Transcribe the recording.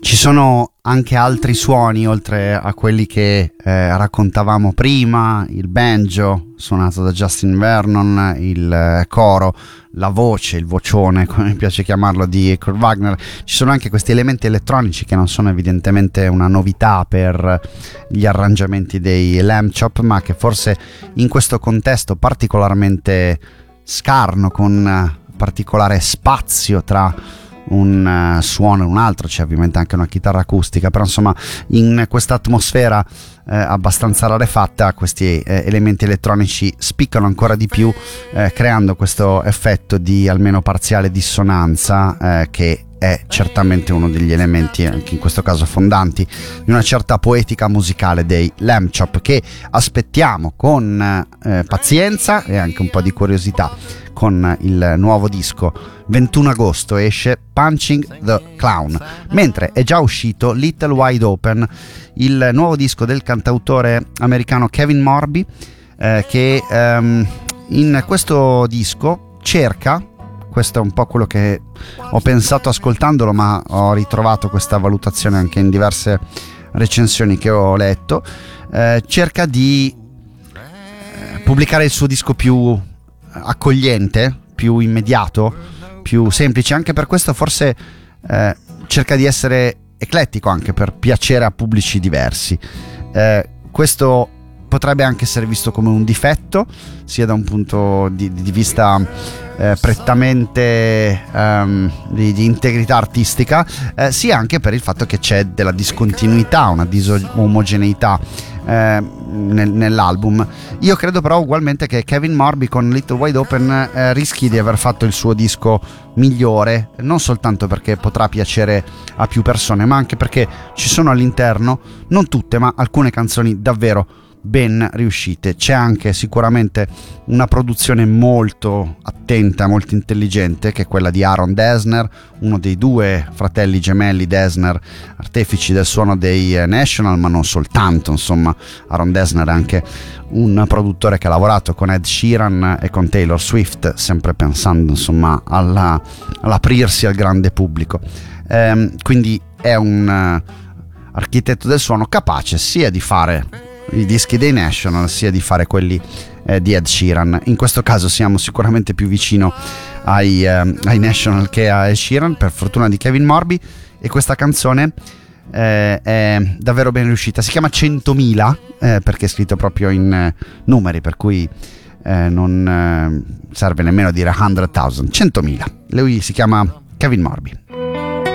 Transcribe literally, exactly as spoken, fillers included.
Ci sono anche altri suoni oltre a quelli che eh, raccontavamo prima, il banjo suonato da Justin Vernon, il eh, coro, la voce, il vocione, come mi piace chiamarlo, di Kurt Wagner. Ci sono anche questi elementi elettronici che non sono evidentemente una novità per gli arrangiamenti dei Lamb Chop, ma che forse in questo contesto particolarmente scarno, con particolare spazio tra un uh, suono e un altro, c'è ovviamente anche una chitarra acustica, però insomma in questa atmosfera eh, abbastanza rarefatta questi eh, elementi elettronici spiccano ancora di più, eh, creando questo effetto di almeno parziale dissonanza eh, che è certamente uno degli elementi, anche in questo caso fondanti, di una certa poetica musicale dei Lamb Chop, che aspettiamo con eh, pazienza e anche un po' di curiosità con il nuovo disco. ventuno agosto esce Punching the Clown, mentre è già uscito Little Wide Open, il nuovo disco del cantautore americano Kevin Morby, eh, che ehm, in questo disco cerca, questo è un po' quello che ho pensato ascoltandolo, ma ho ritrovato questa valutazione anche in diverse recensioni che ho letto, eh, cerca di eh, pubblicare il suo disco più accogliente, più immediato, più semplice. Anche per questo forse eh, cerca di essere eclettico, anche per piacere a pubblici diversi. Eh, questo potrebbe anche essere visto come un difetto, sia da un punto di, di vista eh, prettamente um, di, di integrità artistica, eh, sia anche per il fatto che c'è della discontinuità, una disomogeneità eh, nel, nell'album. Io credo però ugualmente che Kevin Morby con Little Wide Open eh, rischi di aver fatto il suo disco migliore, non soltanto perché potrà piacere a più persone, ma anche perché ci sono all'interno, non tutte, ma alcune canzoni davvero ben riuscite. C'è anche sicuramente una produzione molto attenta, molto intelligente, che è quella di Aaron Dessner, uno dei due fratelli gemelli Dessner, artefici del suono dei National, ma non soltanto. Insomma, Aaron Dessner è anche un produttore che ha lavorato con Ed Sheeran e con Taylor Swift, sempre pensando insomma alla, all'aprirsi al grande pubblico. Ehm, quindi è un uh, architetto del suono capace sia di fare i dischi dei National sia di fare quelli eh, di Ed Sheeran. In questo caso siamo sicuramente più vicino ai, eh, ai National che a Ed Sheeran, per fortuna di Kevin Morby, e questa canzone eh, è davvero ben riuscita. Si chiama centomila eh, perché è scritto proprio in eh, numeri, per cui eh, non eh, serve nemmeno dire centomila. centomila. Lui si chiama Kevin Morby.